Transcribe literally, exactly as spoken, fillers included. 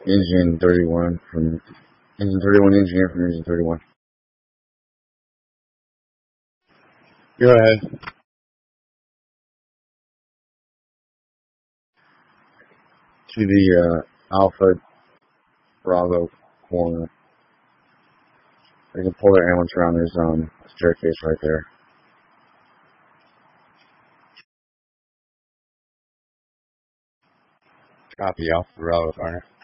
Engine thirty-one from Engine thirty-one engineer from Engine thirty-one. Go ahead. To the uh, Alpha Bravo corner. They can pull their ambulance around this um, staircase right there. Copy, Alpha Bravo corner.